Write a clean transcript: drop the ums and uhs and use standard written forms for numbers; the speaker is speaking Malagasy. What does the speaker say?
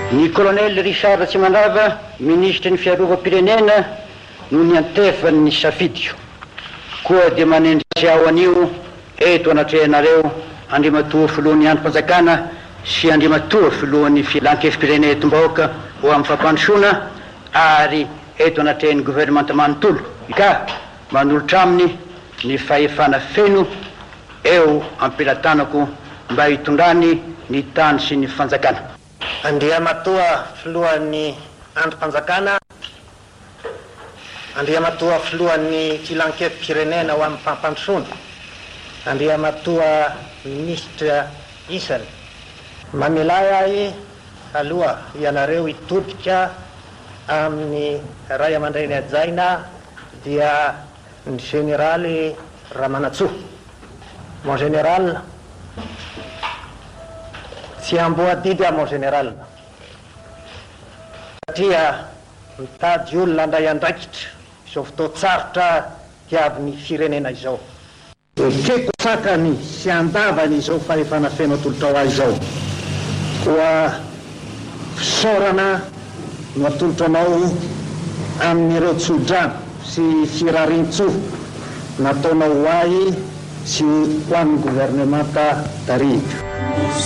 Ny colonel Richard Tsimandrava, ministre ny fiarovam-pirenena, no niantefany ny safidiko. Koa dia manendry aho anio eto anatrehanareo andrimatoa filohan'ny androm-panjakana sy andrimatoa filohan'ny filan-kefim-pirenena etom-bahoaka ho amin'ny fampandrosoana ary eto anatrehan'ny gouvernemanta manontolo ka manolotra aminy ny fahefana feno eo ampilatanako mba hitondrany ny tany sy ny fanjakana. Andriamatoa filohan'ny androm-panjakana, andriamatoa filohan'ny filan-kefim-pirenena ho amin'ny fampandrosoana, andriamatoa ministra isany, mamelay ahy aloha ianareo hitodika amin'ny ray aman-dreny ajaina dia ny generaly Ramanatsoa. Mon général, tsy amboadidy aho mon général, satria mitady olona andray andraikitra izao fotoan-tsarotra tiavin'ny firenena izao. Ekeko fakany sy andavany izao fahefana feno atolotra ho ahy izao. Koa fisaorana no atolotra anao amin'ireo tsodrano sy firarintso nataonao ho ahy sy ho an'ny gouvernemanta tarihy.